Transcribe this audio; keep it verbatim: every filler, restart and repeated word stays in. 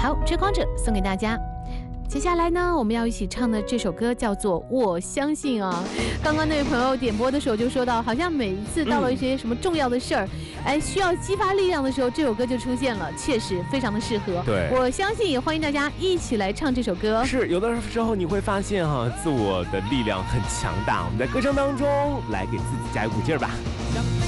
好，追光者送给大家。接下来呢，我们要一起唱的这首歌叫做《我相信》啊。刚刚那位朋友点播的时候就说到，好像每一次到了一些什么重要的事儿，嗯、哎，需要激发力量的时候，这首歌就出现了，确实非常的适合。 对， 我相信也欢迎大家一起来唱这首歌。 是，有的时候你会发现哈、啊，自我的力量很强大，我们在歌声当中来给自己加一股劲儿吧。